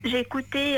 j'ai écouté,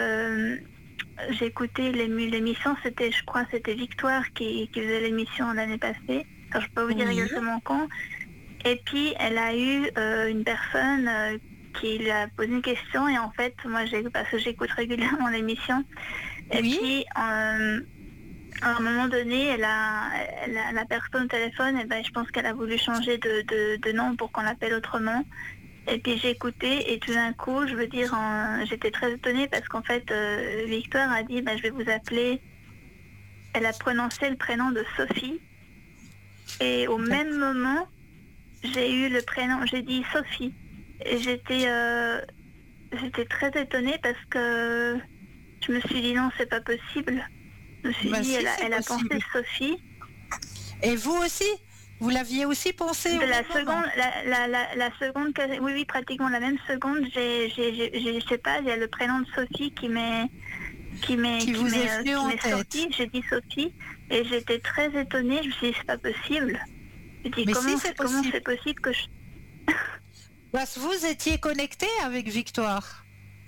l'émission, je crois, c'était Victoire qui faisait l'émission l'année passée. Alors, je peux pas vous dire Oui, exactement quand. Et puis, elle a eu une personne qui lui a posé une question. Et en fait, moi, parce que j'écoute régulièrement l'émission. Et oui, puis, à un moment donné, la personne au téléphone, et ben, je pense qu'elle a voulu changer de nom pour qu'on l'appelle autrement. Et puis j'ai écouté et tout d'un coup, je veux dire, j'étais très étonnée parce qu'en fait, Victoire a dit, bah, je vais vous appeler. Elle a prononcé le prénom de Sophie. Et au même d'accord. moment, j'ai eu le prénom, j'ai dit Sophie. Et j'étais très étonnée parce que je me suis dit, non, c'est pas possible. Je me suis Bah dit, si, c'est elle a pensé possible. Sophie. Et vous aussi? Vous l'aviez aussi pensé De au la même moment? seconde, la seconde, oui, oui, pratiquement la même seconde, je sais pas, il y a le prénom de Sophie Qui vous est venu qui en m'est tête? sorti. J'ai dit Sophie et j'étais très étonnée. Je me suis dit, c'est pas possible. J'ai dit, Mais si, c'est comment possible. c'est possible que je... Parce que vous étiez connecté avec Victoire.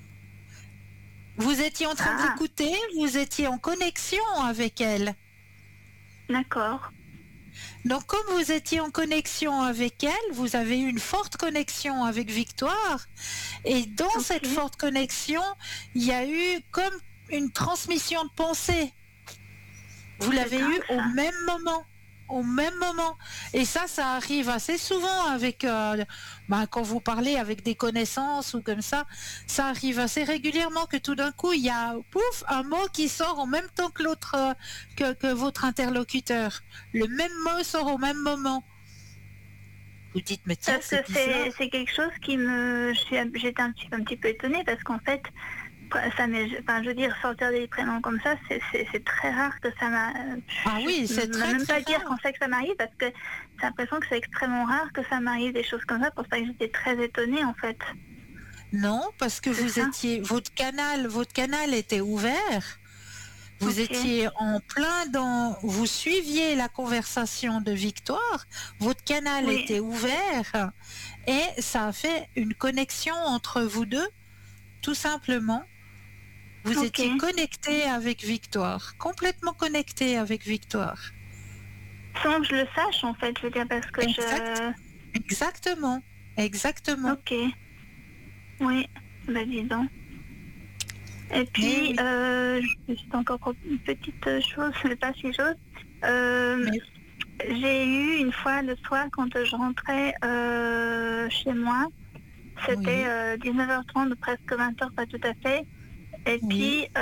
Vous étiez en train de Ah, l'écouter, vous étiez en connexion avec elle. d'accord. Donc comme vous étiez en connexion avec elle, vous avez eu une forte connexion avec Victoire. Et dans Ok, cette forte connexion, il y a eu comme une transmission de pensée. Vous c'est l'avez eu dingue au ça. même moment. Au même moment. Et ça arrive assez souvent avec, quand vous parlez avec des connaissances ou comme ça arrive assez régulièrement que tout d'un coup, il y a, pouf, un mot qui sort en même temps que l'autre, que votre interlocuteur. Le même mot sort au même moment. Vous dites, mais tiens, Parce que c'est bizarre. c'est quelque chose j'étais un petit peu étonnée parce qu'en fait, enfin, je veux dire, sortir des prénoms comme ça, c'est très rare que ça m'a... Ah oui, Je c'est ne très même très pas dire rare. quand c'est que ça m'arrive parce que j'ai l'impression que c'est extrêmement rare que ça m'arrive des choses comme ça. Pour ça que j'étais très étonnée en fait. Non, parce que C'est vous ça. étiez, votre canal était ouvert. Vous Ok. étiez en plein dans, vous suiviez la conversation de Victoire, votre canal Oui. était ouvert et ça a fait une connexion entre vous deux, tout simplement. Vous Ok. étiez connecté avec Victoire, complètement connecté avec Victoire. Sans que je le sache en fait, je veux dire parce que Exact, je... exactement, exactement. Ok. Oui. Bah dis donc. Et Mais puis, oui, juste encore une petite chose, mais pas si chose. Euh, mais j'ai eu une fois le soir quand je rentrais chez moi, c'était oui, 19h30, presque 20h, pas tout à fait. Et oui, puis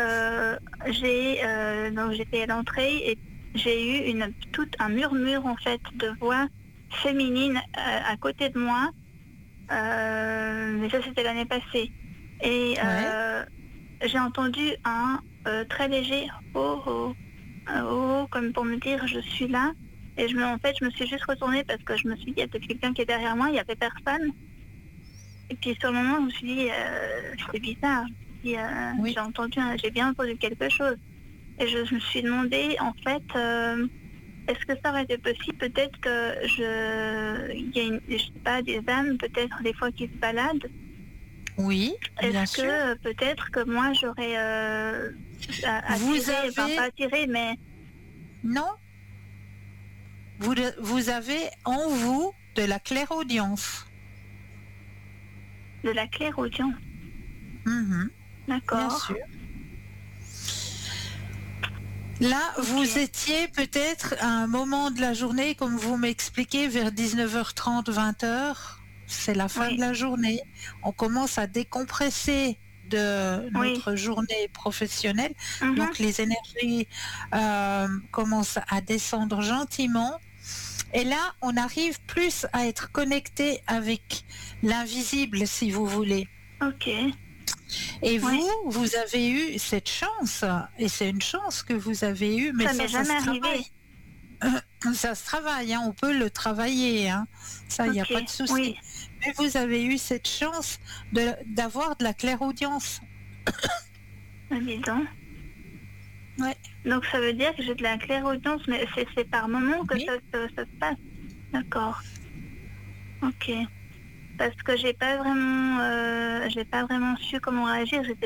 donc j'étais à l'entrée et j'ai eu un murmure en fait de voix féminine à côté de moi. Mais ça c'était l'année passée. Et ouais, j'ai entendu un très léger oh oh, un oh oh, comme pour me dire je suis là. Et en fait je me suis juste retournée parce que je me suis dit il y a peut-être quelqu'un qui est derrière moi, il n'y avait personne. Et puis sur le moment je me suis dit c'est bizarre. Je me suis dit, oui. j'ai bien entendu quelque chose. Et je me suis demandé en fait est-ce que ça aurait été possible peut-être que il y a je sais pas, des âmes peut-être des fois qui se baladent. Oui, bien Est-ce sûr. que peut-être que moi j'aurais Vous attiré, enfin pas avez, attiré, mais non, vous avez en vous de la clairaudience. de la clairaudience. Mhm, bien D'accord. sûr. Là, Ok. vous étiez peut-être à un moment de la journée, comme vous m'expliquez, vers 19h30, 20h. C'est la fin de Oui. la journée. On commence à décompresser de Oui. notre journée professionnelle. Mhm. Donc les énergies commencent à descendre gentiment. Et là, on arrive plus à être connecté avec l'invisible, si vous voulez. Ok. Et Oui. vous avez eu cette chance, et c'est une chance que vous avez eue, mais Ça m'est ça jamais se arrivé. travaille. Ça se travaille, hein, on peut le travailler, hein. Ça, il n'y a Ok. pas de souci. Oui. Mais vous avez eu cette chance d'avoir de la clairaudience. Ah, dis donc. Ouais. Donc ça veut dire que j'ai de la clairaudience, mais c'est par moment que Oui. ça se passe. D'accord. Ok. parce que j'ai pas vraiment su comment réagir. J'étais